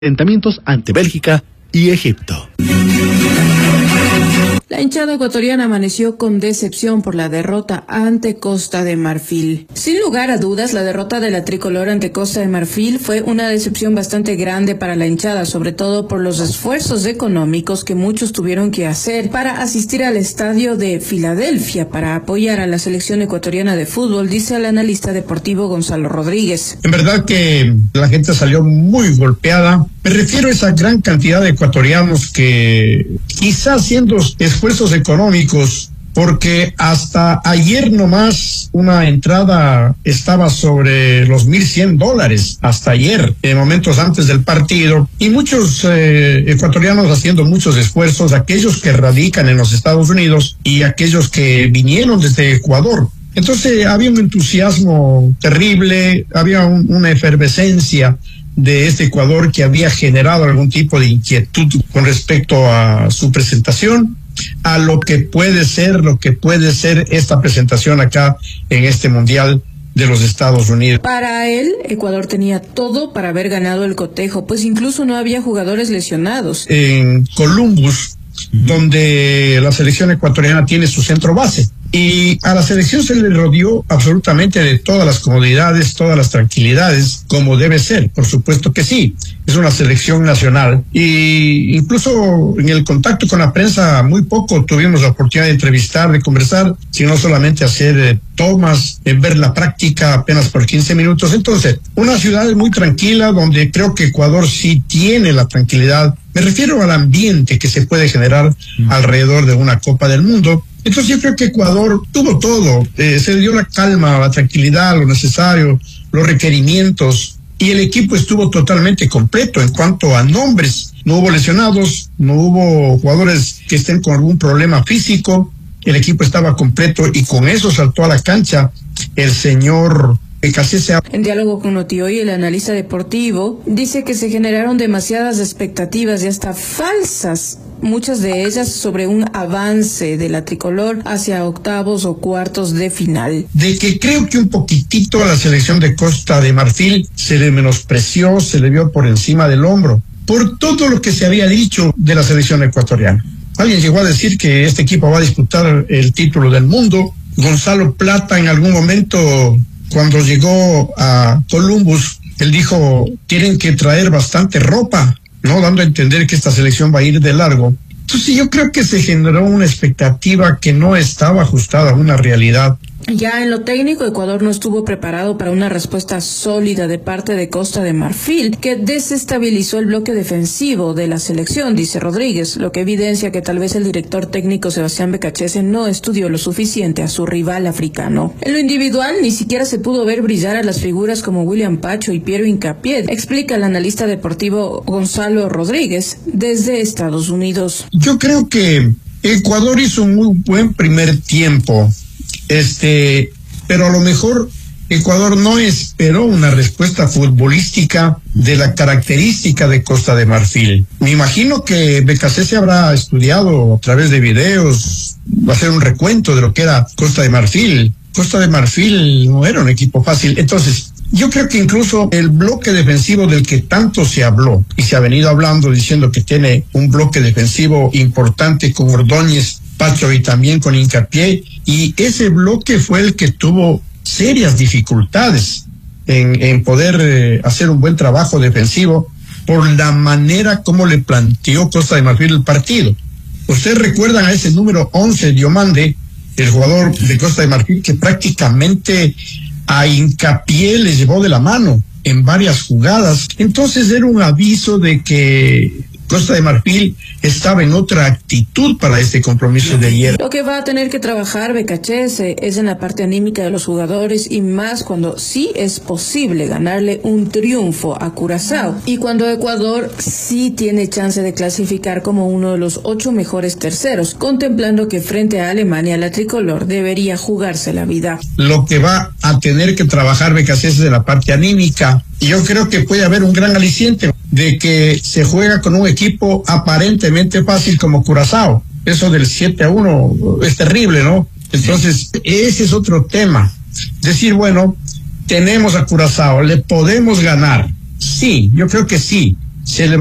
enfrentamientos ante Bélgica y Egipto. La hinchada ecuatoriana amaneció con decepción por la derrota ante Costa de Marfil. Sin lugar a dudas, la derrota de la tricolor ante Costa de Marfil fue una decepción bastante grande para la hinchada, sobre todo por los esfuerzos económicos que muchos tuvieron que hacer para asistir al estadio de Filadelfia para apoyar a la selección ecuatoriana de fútbol, dice el analista deportivo Gonzalo Rodríguez. En verdad que la gente salió muy golpeada. Me refiero a esa gran cantidad de ecuatorianos que quizás haciendo esfuerzos económicos, porque hasta ayer nomás una entrada estaba sobre los $1,100, hasta ayer, en momentos antes del partido, y muchos ecuatorianos haciendo muchos esfuerzos, aquellos que radican en los Estados Unidos y aquellos que vinieron desde Ecuador. Entonces había un entusiasmo terrible, había una efervescencia de este Ecuador que había generado algún tipo de inquietud con respecto a su presentación, a lo que puede ser esta presentación acá en este Mundial de los Estados Unidos. Para él, Ecuador tenía todo para haber ganado el cotejo, pues incluso no había jugadores lesionados. En Columbus, donde la selección ecuatoriana tiene su centro base. Y a la selección se le rodeó absolutamente de todas las comodidades, todas las tranquilidades, como debe ser, por supuesto que sí. Es una selección nacional. Y incluso en el contacto con la prensa muy poco tuvimos la oportunidad de entrevistar, de conversar, sino solamente hacer tomas, ver la práctica apenas por 15 minutos. Entonces, una ciudad muy tranquila donde creo que Ecuador sí tiene la tranquilidad. Me refiero al ambiente que se puede generar alrededor de una Copa del Mundo. Entonces yo creo que Ecuador tuvo todo, se dio la calma, la tranquilidad, lo necesario, los requerimientos, y el equipo estuvo totalmente completo en cuanto a nombres. No hubo lesionados, no hubo jugadores que estén con algún problema físico, el equipo estaba completo y con eso saltó a la cancha el señor Becasese. En diálogo con Notioy, el analista deportivo dice que se generaron demasiadas expectativas y hasta falsas, muchas de ellas sobre un avance de la tricolor hacia octavos o cuartos de final. De que creo que un poquitito a la selección de Costa de Marfil se le menospreció, se le vio por encima del hombro, por todo lo que se había dicho de la selección ecuatoriana. Alguien llegó a decir que este equipo va a disputar el título del mundo. Gonzalo Plata en algún momento, cuando llegó a Columbus, él dijo, tienen que traer bastante ropa, ¿no? Dando a entender que esta selección va a ir de largo. Entonces yo creo que se generó una expectativa que no estaba ajustada a una realidad. Ya en lo técnico, Ecuador no estuvo preparado para una respuesta sólida de parte de Costa de Marfil, que desestabilizó el bloque defensivo de la selección, dice Rodríguez, lo que evidencia que tal vez el director técnico Sebastián Becasese no estudió lo suficiente a su rival africano. En lo individual, ni siquiera se pudo ver brillar a las figuras como William Pacho y Piero Hincapié, explica el analista deportivo Gonzalo Rodríguez desde Estados Unidos. Yo creo que Ecuador hizo un muy buen primer tiempo. Pero a lo mejor Ecuador no esperó una respuesta futbolística de la característica de Costa de Marfil. Me imagino que Becasese habrá estudiado a través de videos, va a hacer un recuento de lo que era Costa de Marfil. Costa de Marfil no era un equipo fácil. Entonces, yo creo que incluso el bloque defensivo del que tanto se habló y se ha venido hablando diciendo que tiene un bloque defensivo importante con Ordóñez, Pacho y también con Hincapié, y ese bloque fue el que tuvo serias dificultades en poder hacer un buen trabajo defensivo por la manera como le planteó Costa de Marfil el partido. Ustedes recuerdan a ese número 11, Diomande, el jugador de Costa de Marfil, que prácticamente a Hincapié le llevó de la mano en varias jugadas. Entonces era un aviso de que Costa de Marfil estaba en otra actitud para este compromiso de ayer. Lo que va a tener que trabajar Becasese es en la parte anímica de los jugadores, y más cuando sí es posible ganarle un triunfo a Curazao y cuando Ecuador sí tiene chance de clasificar como uno de los 8 mejores terceros, contemplando que frente a Alemania la tricolor debería jugarse la vida. Lo que va a tener que trabajar Becasese es de la parte anímica. Y yo creo que puede haber un gran aliciente de que se juega con un equipo aparentemente fácil como Curazao. Eso del 7-1 es terrible, ¿no? Entonces, ese es otro tema. Decir, bueno, tenemos a Curazao, le podemos ganar. Sí, yo creo que sí, se le